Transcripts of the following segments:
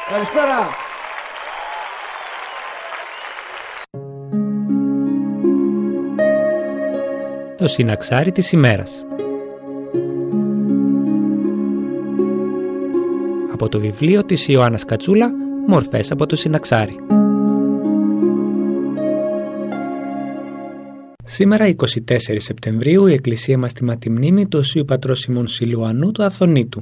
Καλησπέρα. Το συναξάρι της ημέρας. Από το βιβλίο της Ιωάννας Κατσούλα, «Μορφές από το συναξάρι». Σήμερα, 24 Σεπτεμβρίου, η Εκκλησία μας τιμά τη μνήμη του Οσίου Πατρός Σιμών Σιλουανού του Αθωνίτου.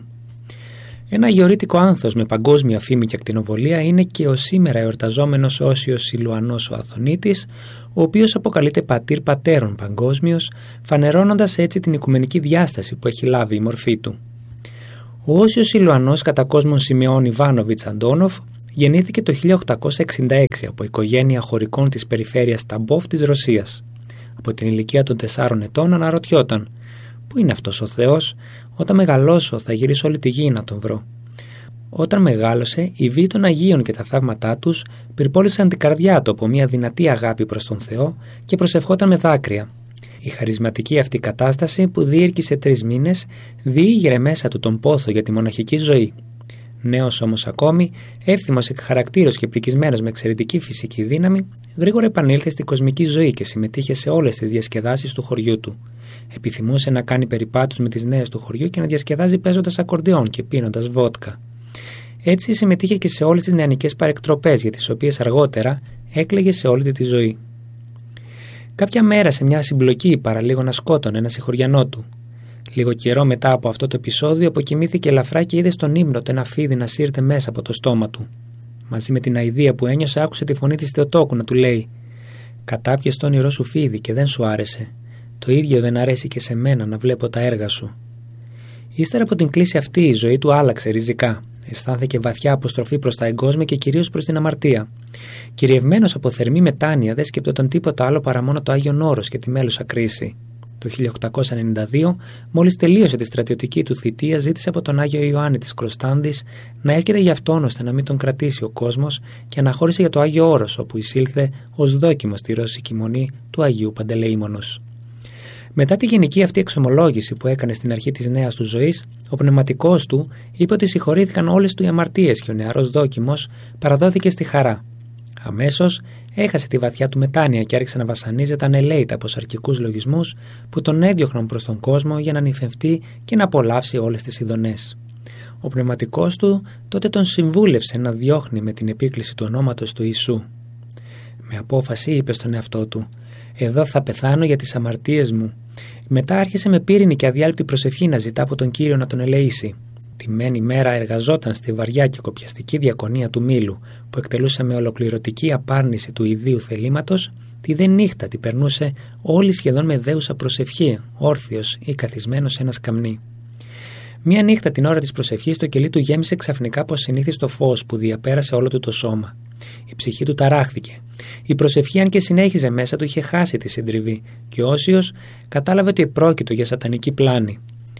Ένα αγιορείτικο άνθος με παγκόσμια φήμη και ακτινοβολία είναι και ο σήμερα εορταζόμενος Όσιος Σιλουανός ο Αθωνίτης, ο οποίος αποκαλείται πατήρ πατέρων παγκόσμιος, φανερώνοντας έτσι την οικουμενική διάσταση που έχει λάβει η μορφή του. Ο Όσιος Σιλουανός κατά κόσμον Σιμεών Ιβάνοβιτς Αντόνοφ γεννήθηκε το 1866 από οικογένεια χωρικών της περιφέρειας Ταμπόφ της Ρωσίας. Από την ηλικία των 4 ετών αναρωτιόταν: «Πού είναι αυτός ο Θεός? Όταν μεγαλώσω θα γυρίσω όλη τη γη να τον βρω». Όταν μεγάλωσε, οι βίοι των Αγίων και τα θαύματά τους πυρπόλησαν την καρδιά του από μια δυνατή αγάπη προς τον Θεό και προσευχόταν με δάκρυα. Η χαρισματική αυτή κατάσταση, που διήρκησε 3 μήνες, διήγηρε μέσα του τον πόθο για τη μοναχική ζωή. Νέος όμως ακόμη, εύθυμος εκ χαρακτήρος και πρικισμένος με εξαιρετική φυσική δύναμη, γρήγορα επανήλθε στην κοσμική ζωή και συμμετείχε σε όλες τις διασκεδάσεις του χωριού του. Επιθυμούσε να κάνει περιπάτους με τις νέες του χωριού και να διασκεδάζει παίζοντας ακορντεόν και πίνοντας βότκα. Έτσι συμμετείχε και σε όλες τις νεανικές παρεκτροπές, για τις οποίες αργότερα έκλαιγε σε όλη τη ζωή. Κάποια μέρα, σε μια συμπλοκή, παραλίγο να σκότωνε ένα συγχωριανό του. Λίγο καιρό μετά από αυτό το επεισόδιο, αποκοιμήθηκε ελαφρά και είδε στον ύμνο του ένα φίδι να σύρεται μέσα από το στόμα του. Μαζί με την αηδία που ένιωσε, άκουσε τη φωνή της Θεοτόκου να του λέει: «Κατάπιες το όνειρό σου φίδι και δεν σου άρεσε. Το ίδιο δεν αρέσει και σε μένα να βλέπω τα έργα σου». Ύστερα από την κλίση αυτή, η ζωή του άλλαξε ριζικά. Αισθάνθηκε βαθιά αποστροφή προς τα εγκόσμια και κυρίως προς την αμαρτία. Κυριευμένος από θερμή μετάνοια, δεν σκεπτόταν τίποτα άλλο παρά μόνο το Άγιον Όρος και τη μέλουσα κρίση. Το 1892, μόλις τελείωσε τη στρατιωτική του θητεία, ζήτησε από τον Άγιο Ιωάννη της Κροστάνδης να έρχεται για αυτόν ώστε να μην τον κρατήσει ο κόσμος, και αναχώρησε για το Άγιο Όρος, όπου εισήλθε ως δόκιμο στη ρώσικη μονή του Αγίου Παντελεήμονος. Μετά τη γενική αυτή εξομολόγηση που έκανε στην αρχή της νέας του ζωής, ο πνευματικός του είπε ότι συγχωρήθηκαν όλες του οι αμαρτίες και ο νεαρός δόκιμος παραδόθηκε στη χαρά. Αμέσως έχασε τη βαθιά του μετάνοια και άρχισε να βασανίζεται ανελαίητα από σαρκικούς λογισμούς που τον έδιωχναν προς τον κόσμο για να νυφευτεί και να απολαύσει όλες τις ειδονές. Ο πνευματικός του τότε τον συμβούλευσε να διώχνει με την επίκληση του ονόματος του Ιησού. Με απόφαση είπε στον εαυτό του: «Εδώ θα πεθάνω για τις αμαρτίες μου». Μετά άρχισε με πύρινη και αδιάλειπτη προσευχή να ζητά από τον Κύριο να τον ελεήσει. Τη μένη μέρα εργαζόταν στη βαριά και κοπιαστική διακονία του μήλου, που εκτελούσε με ολοκληρωτική απάρνηση του ιδίου θελήματος. Τη δε νύχτα την περνούσε όλη σχεδόν με δέουσα προσευχή, όρθιος ή καθισμένος σε ένα σκαμνί. Μία νύχτα, την ώρα της προσευχής, το κελί του γέμισε ξαφνικά από ασυνήθιστο φως που διαπέρασε όλο του το σώμα. Η ψυχή του ταράχθηκε. Η προσευχή, αν και συνέχιζε μέσα του, είχε χάσει τη συντριβή, και ο Όσιος κατάλαβε ότι πρόκειτο για σατανική πλάνη.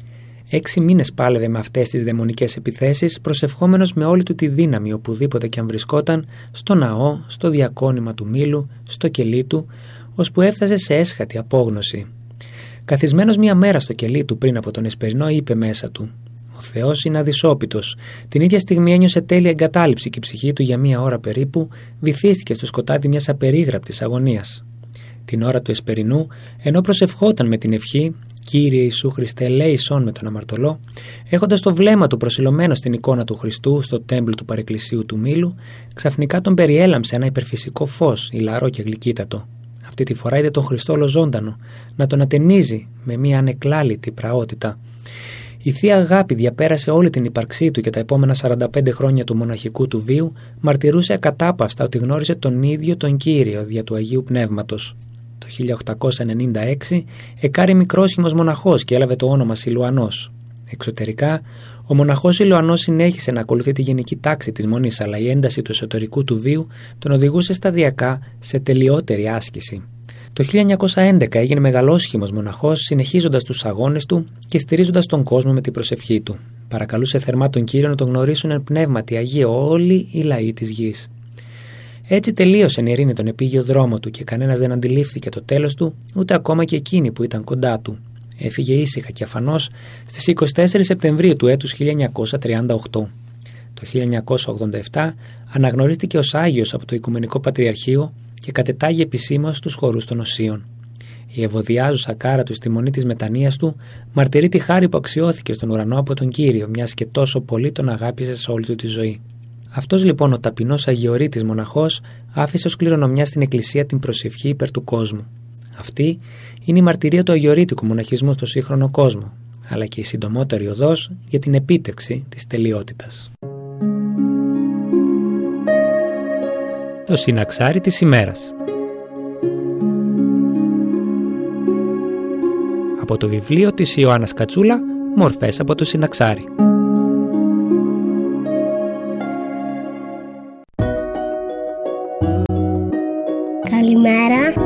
6 μήνες πάλευε με αυτές τις δαιμονικές επιθέσεις, προσευχόμενος με όλη του τη δύναμη οπουδήποτε κι αν βρισκόταν, στο ναό, στο διακόνημα του μήλου, στο κελί του, ώσπου έφτασε σε έσχατη απόγνωση. Καθισμένος μία μέρα στο κελί του πριν από τον εσπερινό, είπε μέσα του: «Ο Θεός είναι αδυσόπιτος». Την ίδια στιγμή ένιωσε τέλεια εγκατάλειψη και η ψυχή του για μία ώρα περίπου βυθίστηκε στο σκοτάδι μιας απερίγραπτης αγωνίας. Την ώρα του εσπερινού, ενώ προσευχόταν με την ευχή «Κύριε Ιησού Χριστέ, ελέησόν με τον αμαρτωλό», έχοντας το βλέμμα του προσιλωμένο στην εικόνα του Χριστού στο τέμπλο του παρεκκλησίου του Μήλου, ξαφνικά τον περιέλαμψε ένα υπερφυσικό φως, ηλαρό και γλυκύτατο. Αυτή τη φορά είδε τον Χριστό ολοζώντανο να τον ατενίζει με μια ανεκλάλητη πραότητα. Η Θεία Αγάπη διαπέρασε όλη την ύπαρξή του και τα επόμενα 45 χρόνια του μοναχικού του βίου μαρτυρούσε ακατάπαυστα ότι γνώριζε τον ίδιο τον Κύριο δια του Αγίου Πνεύματος. Το 1896 εκάρη μικρόσχημος μοναχός και έλαβε το όνομα Σιλουανός. Εξωτερικά, ο μοναχός Σιλουανός συνέχισε να ακολουθεί τη γενική τάξη της μονής, αλλά η ένταση του εσωτερικού του βίου τον οδηγούσε σταδιακά σε τελειότερη άσκηση. Το 1911 έγινε μεγαλόσχημος μοναχός, συνεχίζοντας τους αγώνες του και στηρίζοντας τον κόσμο με την προσευχή του. Παρακαλούσε θερμά τον Κύριο να τον γνωρίσουν εν πνεύματι Αγίο όλοι οι λαοί της γης. Έτσι τελείωσε εν ειρήνη τον επίγειο δρόμο του και κανένας δεν αντιλήφθηκε το τέλος του, ούτε ακόμα και εκείνοι που ήταν κοντά του. Έφυγε ήσυχα και αφανώς στις 24 Σεπτεμβρίου του έτους 1938. Το 1987 αναγνωρίστηκε ως Άγιος από το Οικουμενικό Πατριαρχείο και κατετάγει επισήμως στους χορούς των Οσίων. Η ευωδιάζουσα κάρα του στη μονή της μετανοίας του μαρτυρεί τη χάρη που αξιώθηκε στον ουρανό από τον Κύριο, μιας και τόσο πολύ τον αγάπησε σε όλη του τη ζωή. Αυτός λοιπόν ο ταπεινός Αγιορείτης μοναχός άφησε ως κληρονομιά στην Εκκλησία την προσευχή υπέρ του κόσμου. Αυτή είναι η μαρτυρία του αγιορείτικου μοναχισμού στο σύγχρονο κόσμο, αλλά και η συντομότερη οδός για την επίτευξη της τελειότητας. Το συναξάρι της ημέρας. Από το βιβλίο της Ιωάννας Κατσούλα, μορφές από το συναξάρι. Καλημέρα.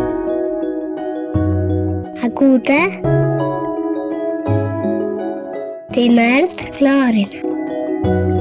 Ακούτε την ΕΡΤ Φλόρινα.